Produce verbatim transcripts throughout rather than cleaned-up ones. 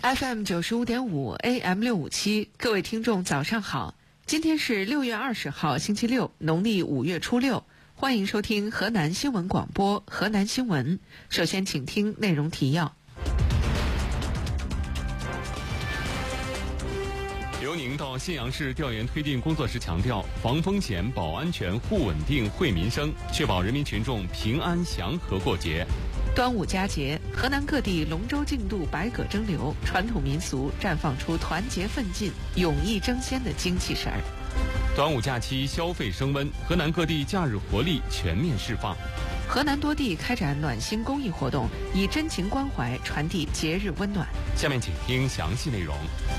F M 九十五点五 A M 六五七，各位听众早上好，今天是六月二十号星期六，农历五月初六，欢迎收听河南新闻广播河南新闻。首先请听内容提要。 刘宁到信阳市调研推进工作时强调，防风险、保安全、护稳定、惠民生，确保人民群众平安祥和过节。 端午佳节，河南各地龙舟竞渡，百舸争流，传统民俗绽放出团结奋进、勇毅争先的精气神儿。 端午假期消费升温，河南各地假日活力全面释放。 河南多地开展暖心公益活动，以真情关怀传递节日温暖。 下面请听详细内容。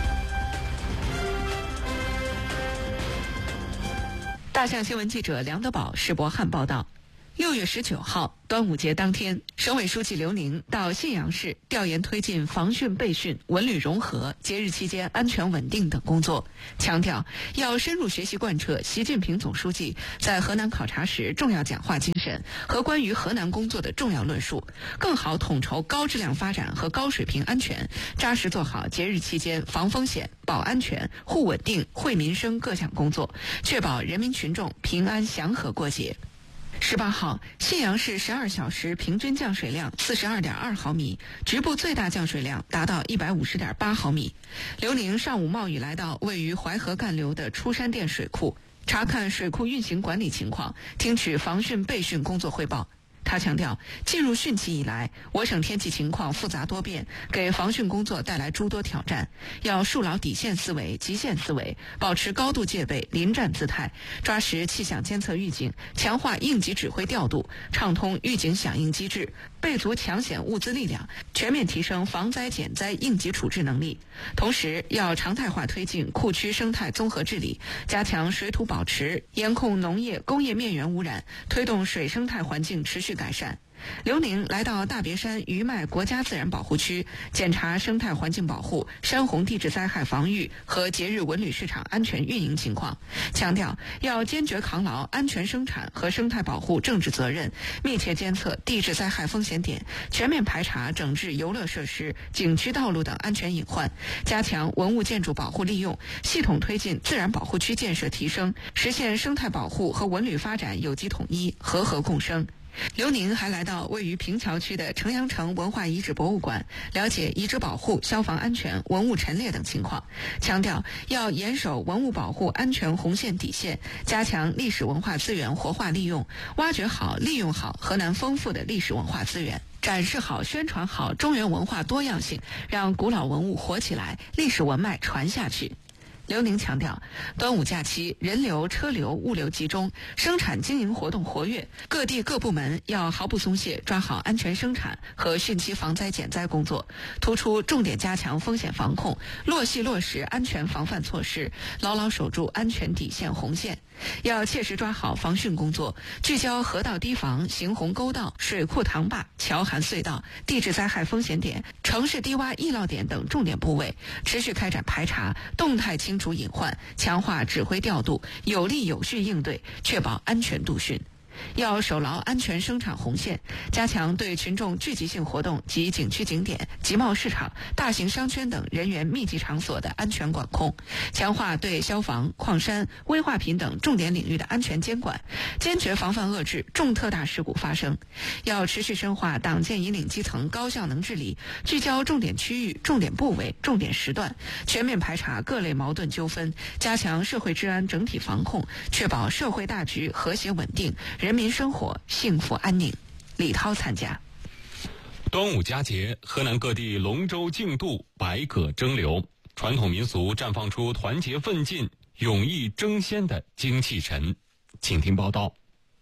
大象新闻记者梁德宝、石博汉报道。六月十九号，端午节当天，省委书记刘宁到信阳市调研推进防汛备汛、文旅融合、节日期间安全稳定等工作，强调要深入学习贯彻习近平总书记在河南考察时重要讲话精神和关于河南工作的重要论述，更好统筹高质量发展和高水平安全，扎实做好节日期间防风险、保安全、护稳定、惠民生各项工作，确保人民群众平安祥和过节。十八号，信阳市十二小时平均降水量四十二点二毫米，局部最大降水量达到一百五十点八毫米。刘宁上午冒雨来到位于淮河干流的出山店水库，查看水库运行管理情况，听取防汛备汛工作汇报。他强调，进入汛期以来，我省天气情况复杂多变，给防汛工作带来诸多挑战，要树牢底线思维、极限思维，保持高度戒备、临战姿态，抓实气象监测预警，强化应急指挥调度，畅通预警响应机制，备足抢险物资力量，全面提升防灾减灾应急处置能力。同时，要常态化推进库区生态综合治理，加强水土保持，严控农业、工业面源污染，推动水生态环境持续改善。刘宁来到大别山余脉国家自然保护区，检查生态环境保护、山洪地质灾害防御和节日文旅市场安全运营情况，强调要坚决扛牢安全生产和生态保护政治责任，密切监测地质灾害风险点，全面排查整治游乐设施、景区道路等安全隐患，加强文物建筑保护利用，系统推进自然保护区建设提升，实现生态保护和文旅发展有机统一、和合共生。刘宁还来到位于平桥区的城阳城文化遗址博物馆，了解遗址保护、消防安全、文物陈列等情况，强调要严守文物保护安全红线底线，加强历史文化资源活化利用，挖掘好、利用好河南丰富的历史文化资源，展示好、宣传好中原文化多样性，让古老文物活起来，历史文脉传下去。刘宁强调，端午假期人流、车流、物流集中，生产经营活动活跃，各地各部门要毫不松懈，抓好安全生产和汛期防灾减灾工作，突出重点加强风险防控，落细落实安全防范措施，牢牢守住安全底线红线。要切实抓好防汛工作，聚焦河道堤防、行洪沟道、水库塘坝、桥涵隧道、地质灾害风险点、城市低洼易涝点等重点部位，持续开展排查，动态清除隐患，强化指挥调度，有力有序应对，确保安全度汛。要守牢安全生产红线，加强对群众聚集性活动及景区景点、集贸市场、大型商圈等人员密集场所的安全管控，强化对消防、矿山、危化品等重点领域的安全监管，坚决防范遏制重特大事故发生。要持续深化党建引领基层高效能治理，聚焦重点区域、重点部位、重点时段，全面排查各类矛盾纠纷，加强社会治安整体防控，确保社会大局和谐稳定，人民生活幸福安宁。李涛参加。 端午佳节，河南各地龙舟竞渡，百舸争流，传统民俗绽放出团结奋进、勇毅争先的精气神。请听报道。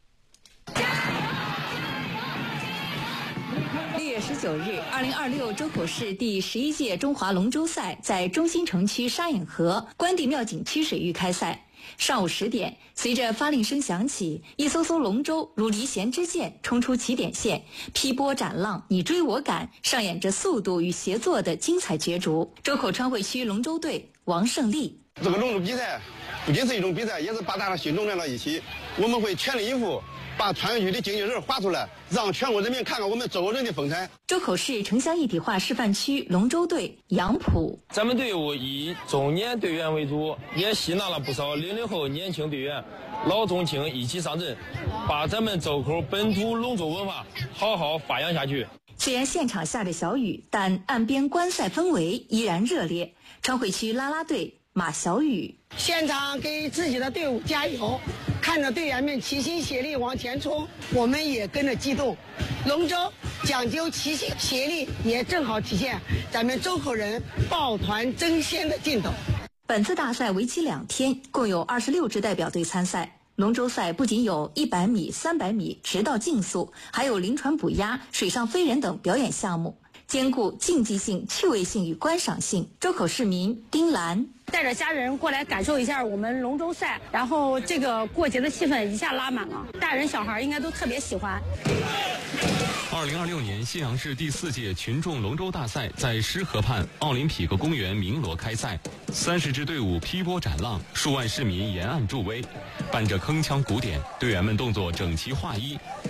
六月十九日，二零二六周口市第十一届中华龙舟赛在中心城区沙眼河关帝庙景区水域开赛。上午十点，随着发令声响起，一艘艘龙舟如离弦之箭冲出起点线，劈波斩浪，你追我赶，上演着速度与协作的精彩角逐。周口川汇区龙舟队王胜利： 这个龙舟比赛不仅是一种比赛，也是把大家心动连到一起。我们会全力以赴， 把团圆局的经济人画出来，让全国人民看看我们周口人的风采。 周口市城乡一体化示范区龙舟队杨浦， 咱们队伍以中年队员为主，也吸纳了不少零零后年轻队员，老中青一起上阵，把咱们周口本土龙舟文化好好发扬下去。 虽然现场下着小雨，但岸边观赛氛围依然热烈。昌惠区啦啦队马小雨， 现场给自己的队伍加油，看着队员们齐心协力往前冲，我们也跟着激动。龙舟讲究齐心协力，也正好体现咱们周口人抱团争先的劲头。 本次大赛为期两天，共有二十六支代表队参赛。龙舟赛不仅有一百米、三百米直到竞速，还有临船捕鸭、水上飞人等表演项目，兼顾竞技性、趣味性与观赏性。周口市民丁兰带着家人过来感受一下我们龙舟赛，然后这个过节的气氛一下拉满了，大人小孩应该都特别喜欢。 二零二六年信阳市第四届群众龙舟大赛在狮河畔奥林匹克公园鸣锣开赛，三十支队伍劈波斩浪，数万市民沿岸助威，伴着铿锵鼓点，队员们动作整齐划一。